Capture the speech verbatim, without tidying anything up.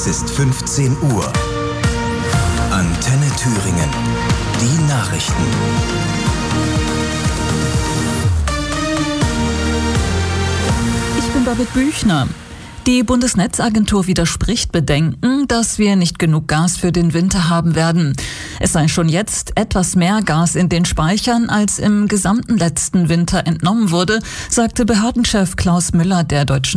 Es ist fünfzehn Uhr. Antenne Thüringen. Die Nachrichten. Ich bin Babette Büchner. Die Bundesnetzagentur widerspricht Bedenken, dass wir nicht genug Gas für den Winter haben werden. Es sei schon jetzt etwas mehr Gas in den Speichern, als im gesamten letzten Winter entnommen wurde, sagte Behördenchef Klaus Müller der Deutschen